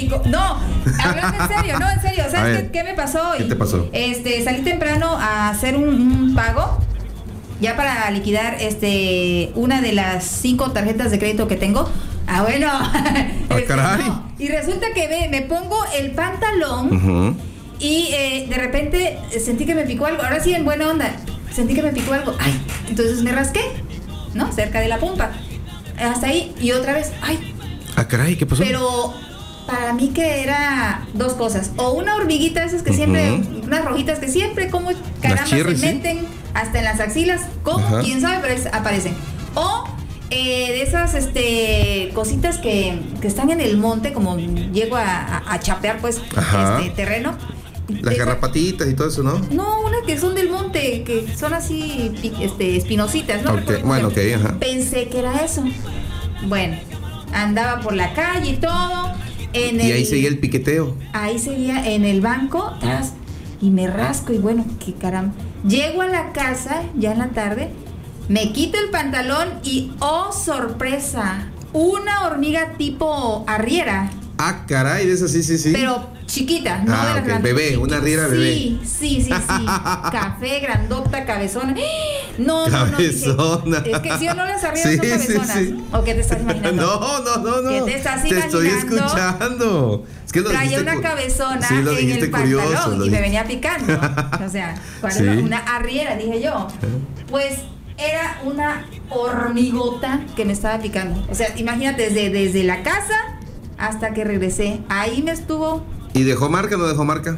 No, hablando en serio, no, en serio. ¿Sabes qué me pasó hoy? ¿Qué te pasó? Salí temprano a hacer un pago ya para liquidar una de las 5 tarjetas de crédito que tengo. Bueno. Caray. No. Y resulta que me pongo el pantalón y de repente sentí que me picó algo. Ahora sí, en buena onda, sentí que me picó algo. Ay, entonces me rasqué, ¿no? Cerca de la pompa. Hasta ahí, y otra vez, ay. Caray, ¿qué pasó? Pero para mí que era 2 cosas. O una hormiguita, esas que siempre, unas rojitas que siempre, como caramba, cherry, se meten hasta en las axilas. ¿Cómo? ¿Quién sabe? Pero aparecen. O de esas cositas que están en el monte, como llego a chapear, pues, terreno. Las garrapatitas y todo eso, ¿no? No, unas que son del monte, que son así espinositas, ¿no? Okay. Bueno, ok, ajá. Pensé que era eso. Bueno, andaba por la calle y todo. Y ahí seguía el piqueteo. Ahí seguía en el banco atrás y me rasco y bueno, qué caramba. Llego a la casa ya en la tarde, me quito el pantalón y ¡oh, sorpresa! Una hormiga tipo arriera. Caray, de esas sí. Pero chiquita, no de las grandes. Bebé, una arriera bebé. Sí. Café, grandota, cabezona. No. Cabezona. Dije, es que si o no las arrieras son cabezonas. Sí. ¿O qué te estás imaginando? No. ¿Qué te estás imaginando? Te estoy escuchando. Es que traía una cabezona en el pantalón y me venía picando. O sea, ¿cuál es una arriera? Dije yo. Pues era una hormigota que me estaba picando. O sea, imagínate, desde la casa hasta que regresé. Ahí me estuvo. ¿Y dejó marca o no dejó marca?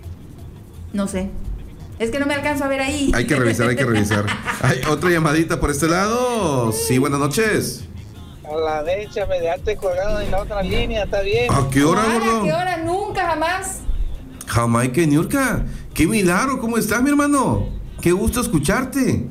No sé. Es que no me alcanzo a ver ahí. Hay que revisar. Hay otra llamadita por este lado. Sí, buenas noches. A la derecha me dejaste colgado en la otra línea, está bien. ¿A qué hora, gordo? ¿A qué hora? Nunca, jamás. Jamaica, Niurka. Qué milagro, ¿cómo estás, mi hermano? Qué gusto escucharte.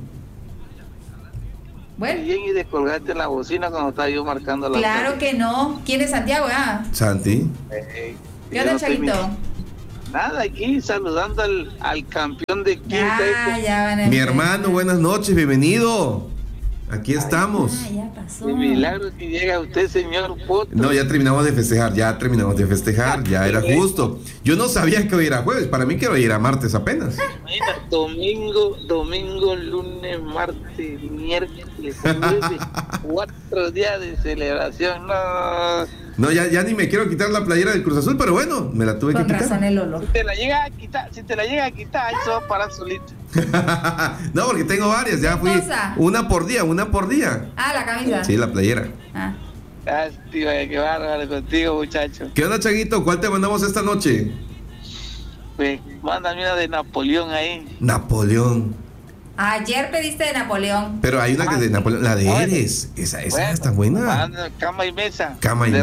Bueno. Bien, y descolgaste la bocina cuando estaba yo marcando la. Claro que no. ¿Quién es Santiago? Santi. ¿Qué onda, Chavito? Nada, aquí saludando al campeón de Mi hermano, buenas noches, bienvenido. Aquí estamos. Ya pasó. Qué milagro que llega usted, señor Poto. No, ya terminamos de festejar, ya era justo. Yo no sabía que hoy era jueves, para mí que hoy era martes apenas. Mira, domingo, lunes, martes, miércoles, jueves, 4 días de celebración. No, ya ni me quiero quitar la playera del Cruz Azul, pero bueno, me la tuve que quitar. Con razón el olor. Si te la llega a quitar, ahí se va a parar solito. No, porque tengo varias, ya fui una por día. La camisa. Sí, la playera. Tío, qué bárbaro contigo, muchacho. ¿Qué onda, Chaguito? ¿Cuál te mandamos esta noche? Pues, mándame una de Napoleón ahí. Napoleón. Ayer pediste de Napoleón. Pero hay una que es de Napoleón, la de Eres. Esa está buena. Cama y mesa.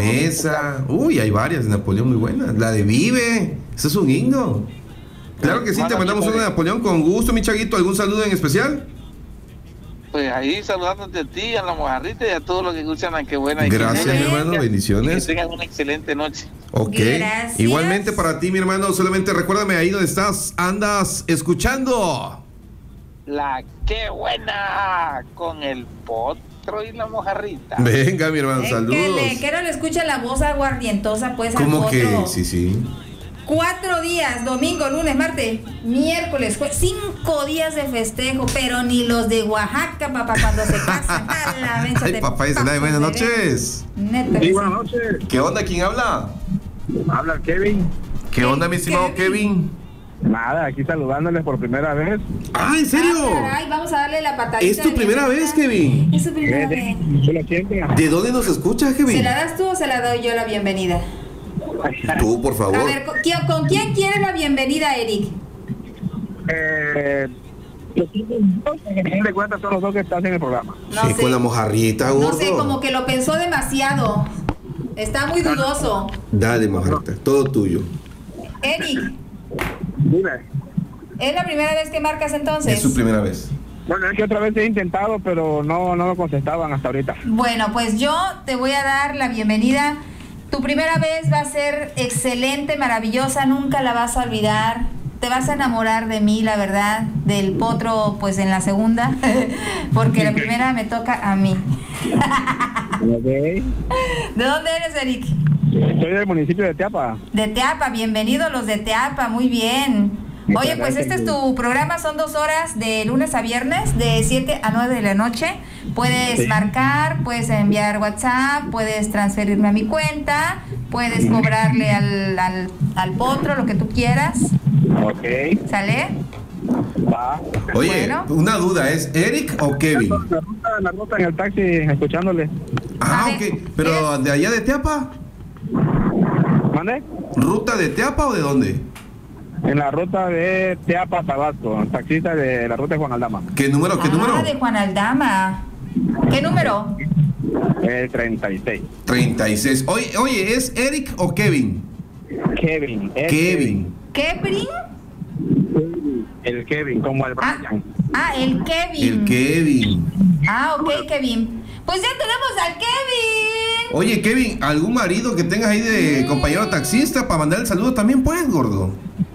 Uy, hay varias de Napoleón muy buenas. La de Vive. Eso es un himno. Claro que sí, te mandamos una de Napoleón con gusto, mi Chaguito. ¿Algún saludo en especial? Pues ahí saludándote a ti, a la mojarrita y a todos los que escuchan a Qué Buena. Gracias, mi hermano, bendiciones. Y que tengan una excelente noche. Ok. Gracias. Igualmente para ti, mi hermano, solamente recuérdame ahí donde estás, andas escuchando La Qué Buena con el Potro y la mojarrita. Venga, mi hermano, saludos. Que no le escucha la voz aguardientosa, pues, al ¿Cómo Potro. que? Sí. 4 días, domingo, lunes, martes, miércoles, 5 días de festejo, pero ni los de Oaxaca, papá, cuando se casan. Ay, papá, dice nada, buenas noches. Neta. Sí, buenas noches. ¿Qué onda? ¿Quién habla? Habla Kevin. ¿Qué onda, mi estimado Kevin? Nada, aquí saludándoles por primera vez. ¿En serio? Caray, vamos a darle la patadita. ¿Es tu primera vez, Kevin? Es su primera vez. ¿De dónde nos escuchas, Kevin? ¿Se la das tú o se la doy yo la bienvenida? Tú, por favor. A ver, ¿con quién quieres la bienvenida, Eric? De cuenta son los dos que están en el programa. No sé. Con la mojarrita, gordo. No sé, como que lo pensó demasiado. Está muy dudoso. Dale, mojarita, todo tuyo. Eric, Dime. ¿es la primera vez que marcas entonces? Es su primera vez. Bueno, es que otra vez he intentado, pero no lo contestaban hasta ahorita. Bueno, pues yo te voy a dar la bienvenida. Tu primera vez va a ser excelente, maravillosa, nunca la vas a olvidar. Te vas a enamorar de mí, la verdad, del Potro, pues en la segunda, porque la primera me toca a mí. Okay. ¿De dónde eres, Eric? Soy del municipio de Teapa. De Teapa, bienvenidos los de Teapa, muy bien. Oye, pues este es tu programa, son 2 horas de lunes a viernes, de 7 a 9 de la noche. Puedes marcar, puedes enviar WhatsApp, puedes transferirme a mi cuenta, puedes cobrarle al potro lo que tú quieras. Ok. ¿Sale? Va. Oye, Bueno. una duda, ¿es Eric o Kevin? La ruta en el taxi, escuchándole. Ah, A ver, ok. ¿Pero de allá de Teapa? ¿Mande? ¿Ruta de Teapa o de dónde? En la ruta de Teapa, Tabasco, taxista de la ruta de Juan Aldama. ¿Qué número? de Juan Aldama. ¿Qué número? El 36. 36. Oye, ¿es Eric o Kevin? Kevin. Kevin. ¿Kevin? El Kevin, como el Brian. El Kevin. El Kevin. Ok, Kevin. Pues ya tenemos al Kevin. Oye, Kevin, ¿algún marido que tengas ahí de compañero taxista para mandar el saludo también, pues, gordo?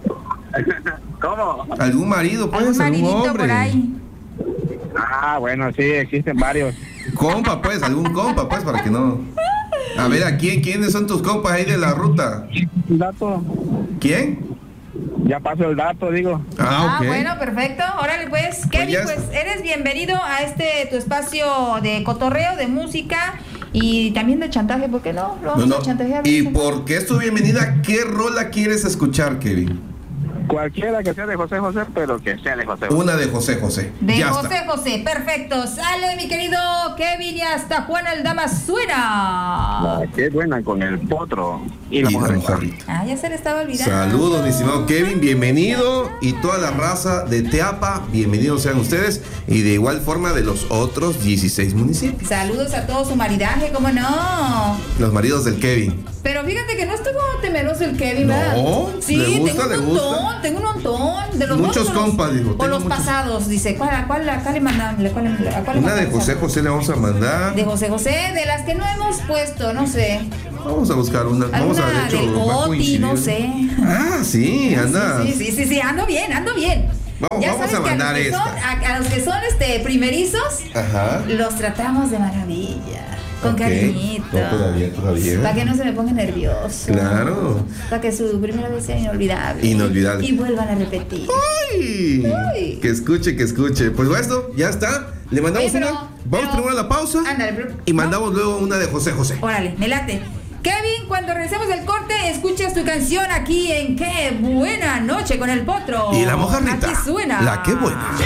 ¿Cómo? ¿Algún marido, pues? ¿Algún maridito hombre? por ahí? Bueno, sí, existen varios. Compa, pues, algún compa, pues, para que no. A ver, ¿quiénes son tus compas ahí de la ruta? ¿El dato? ¿Quién? Ya paso el dato, digo. Ok. Bueno, perfecto. Órale, pues, Kevin, ya pues está. eres bienvenido a tu espacio de cotorreo, de música y también de chantaje, ¿por qué no? Lo vamos a chantajear. ¿Y por qué es tu bienvenida? ¿Qué rola quieres escuchar, Kevin? Cualquiera que sea de José José, pero que sea de José José. Una de José José. De Ya José está. José, perfecto. Sale, mi querido Kevin, y hasta Juan Aldama suena. Qué buena con el potro y la Y la mujer. mojarrita. Ya se le estaba olvidando. Saludos, mi estimado Kevin, bienvenido. Y toda la raza de Teapa, bienvenidos sean ustedes. Y de igual forma de los otros 16 municipios. Saludos a todo su maridaje, ¿cómo no? Los maridos del Kevin. Pero fíjate que no estuvo temeroso el Kevin, ¿verdad? No, Sí, le gusta, tengo le un gusta. montón, tengo un montón. De los Muchos nuevos compas, dijo, o tengo los muchos. pasados, dice. ¿Cuál le mandamos? Una de José José le vamos a mandar. De José José, de las que no hemos puesto, no sé. Vamos a buscar una. Vamos a Alguna de hecho. del va a Coti, coincidir. no sé. Ah, sí, anda. Sí, ando bien. Vamos sabes a que mandar los que son, esta. a los que son primerizos, Ajá. los tratamos de maravilla. Con Ok. cariñito. No, todavía. Para que no se me ponga nervioso. Claro. Para que su primera vez sea inolvidable. Inolvidable. Y vuelvan a repetir. ¡Ay! Ay. Que escuche. Pues esto, ya está. Le mandamos Oye, pero- una. Vamos pero- primero a la pausa. Ándale, pero- Y mandamos luego una de José José. Órale, me late. Kevin, cuando regresemos del corte, escuchas tu canción aquí en Qué Buena Noche con el Potro. Y la mojarrita. Aquí suena. La Qué Buena.